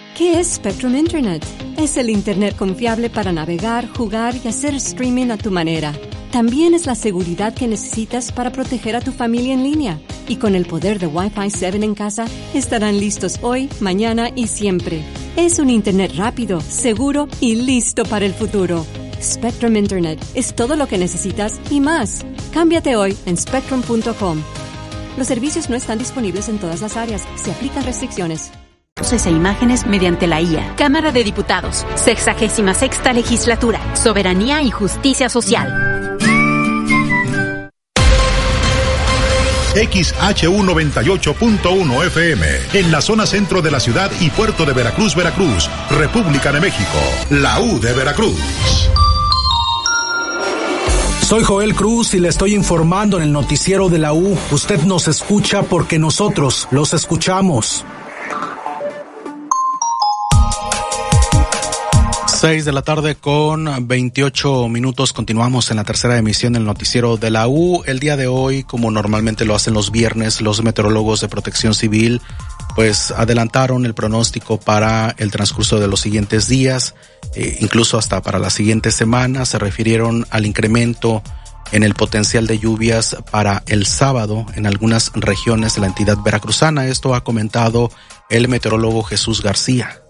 ¿Qué es Spectrum Internet? Es el Internet confiable para navegar, jugar y hacer streaming a tu manera. También es la seguridad que necesitas para proteger a tu familia en línea. Y con el poder de Wi-Fi 7 en casa, estarán listos hoy, mañana y siempre. Es un Internet rápido, seguro y listo para el futuro. Spectrum Internet es todo lo que necesitas y más. Cámbiate hoy en spectrum.com. Los servicios no están disponibles en todas las áreas. Se aplican restricciones. E imágenes mediante la IA. Cámara de Diputados, 66ª Legislatura, Soberanía y Justicia Social. XHU 98.1 FM, en la zona centro de la ciudad y puerto de Veracruz, Veracruz, República de México, la U de Veracruz. Soy Joel Cruz y le estoy informando en el noticiero de la U. Usted nos escucha porque nosotros los escuchamos. 6 de la tarde con 28 minutos. Continuamos en la tercera emisión del noticiero de la U. El día de hoy, como normalmente lo hacen los viernes, los meteorólogos de Protección Civil pues adelantaron el pronóstico para el transcurso de los siguientes días, incluso hasta para la siguiente semana. Se refirieron al incremento en el potencial de lluvias para el sábado en algunas regiones de la entidad veracruzana. Esto ha comentado el meteorólogo Jesús García.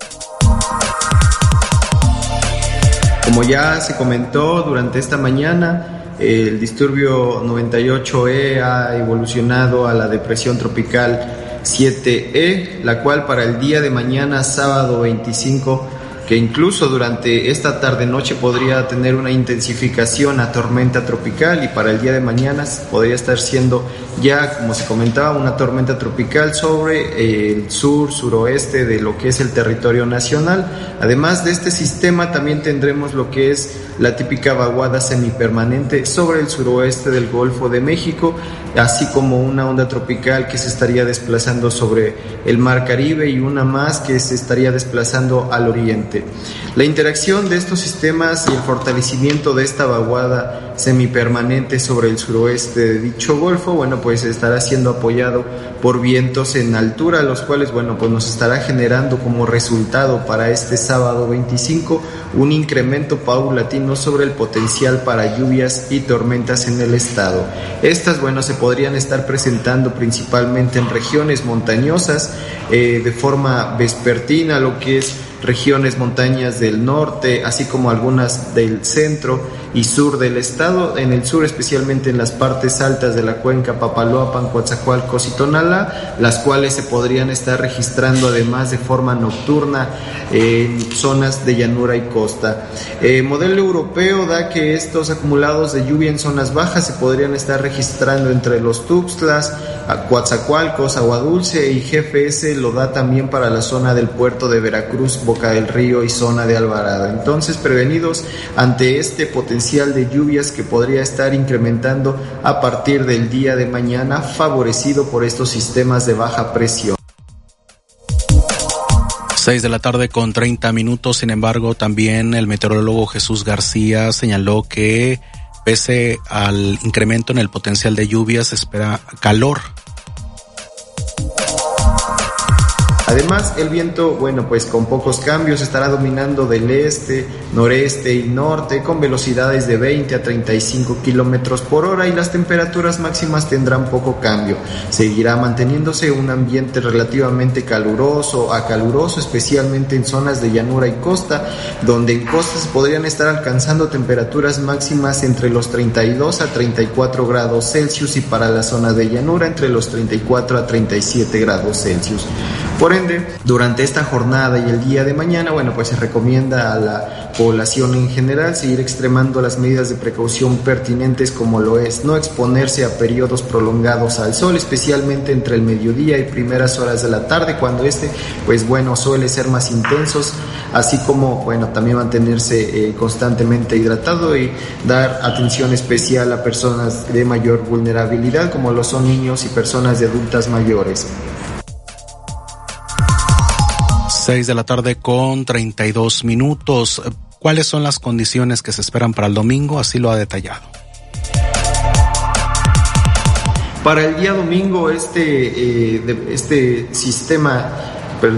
Como ya se comentó durante esta mañana, el disturbio 98E ha evolucionado a la depresión tropical 7E, la cual para el día de mañana, sábado 25, que incluso durante esta tarde-noche podría tener una intensificación a tormenta tropical, y para el día de mañana podría estar siendo ya, como se comentaba, una tormenta tropical sobre el suroeste de lo que es el territorio nacional. Además de este sistema, también tendremos lo que es la típica vaguada semipermanente sobre el suroeste del Golfo de México, así como una onda tropical que se estaría desplazando sobre el Mar Caribe y una más que se estaría desplazando al oriente. La interacción de estos sistemas y el fortalecimiento de esta vaguada semipermanente sobre el suroeste de dicho golfo, bueno, pues estará siendo apoyado por vientos en altura, los cuales, bueno, pues nos estará generando como resultado para este sábado 25 un incremento paulatino sobre el potencial para lluvias y tormentas en el estado. Estas, bueno, se podrían estar presentando principalmente en regiones montañosas de forma vespertina, lo que es regiones montañas del norte, así como algunas del centro y sur del estado. En el sur, especialmente en las partes altas de la cuenca Papaloapan, Coatzacoalcos y Tonalá, las cuales se podrían estar registrando además de forma nocturna en zonas de llanura y costa. Modelo europeo da que estos acumulados de lluvia en zonas bajas se podrían estar registrando entre los Tuxtlas, Coatzacoalcos, Agua Dulce, y GFS lo da también para la zona del puerto de Veracruz, Boca del Río y zona de Alvarado. Entonces, prevenidos ante este potencial de lluvias que podría estar incrementando a partir del día de mañana, favorecido por estos sistemas de baja presión. 6 de la tarde con 30 minutos. Sin embargo, también el meteorólogo Jesús García señaló que pese al incremento en el potencial de lluvias, se espera calor. Además, el viento, bueno, pues con pocos cambios estará dominando del este, noreste y norte con velocidades de 20 a 35 kilómetros por hora, y las temperaturas máximas tendrán poco cambio. Seguirá manteniéndose un ambiente relativamente caluroso a caluroso, especialmente en zonas de llanura y costa, donde en costa se podrían estar alcanzando temperaturas máximas entre los 32 a 34 grados Celsius y para la zona de llanura entre los 34 a 37 grados Celsius. Por ende, durante esta jornada y el día de mañana, bueno, pues se recomienda a la población en general seguir extremando las medidas de precaución pertinentes, como lo es no exponerse a periodos prolongados al sol, especialmente entre el mediodía y primeras horas de la tarde, cuando pues bueno, suele ser más intensos, así como, bueno, también mantenerse constantemente hidratado y dar atención especial a personas de mayor vulnerabilidad, como lo son niños y personas de adultas mayores. 6 de la tarde con 32 minutos. ¿Cuáles son las condiciones que se esperan para el domingo? Así lo ha detallado. Para el día domingo, este sistema